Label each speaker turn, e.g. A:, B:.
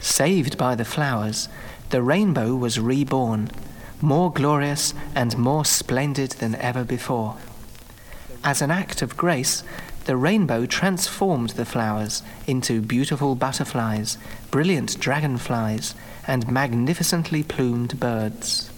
A: Saved by the flowers, the rainbow was reborn, more glorious and more splendid than ever before. As an act of grace, the rainbow transformed the flowers into beautiful butterflies, brilliant dragonflies, and magnificently plumed birds.